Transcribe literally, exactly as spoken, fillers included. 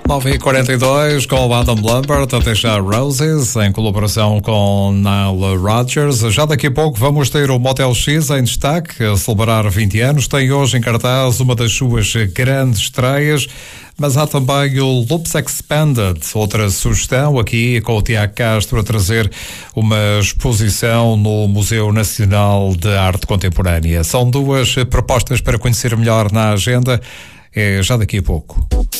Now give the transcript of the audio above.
nove e quarenta e dois com o Adam Lambert a deixar Roses em colaboração com Nile Rodgers. Já daqui a pouco vamos ter o Motel X em destaque a celebrar vinte anos. Tem hoje em cartaz uma das suas grandes estreias, mas há também o Loops Expanded, outra sugestão aqui com o Tiago Castro a trazer uma exposição no Museu Nacional de Arte Contemporânea. São duas propostas para conhecer melhor na agenda. É já daqui a pouco.